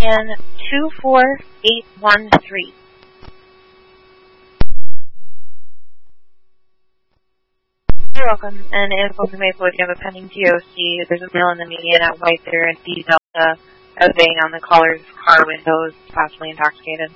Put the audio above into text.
again, 24813. You're welcome. And if Open Maplewood, you have a pending TOC, there's a male in the median at White there at D Delta, outweighing on the caller's car windows, possibly intoxicated.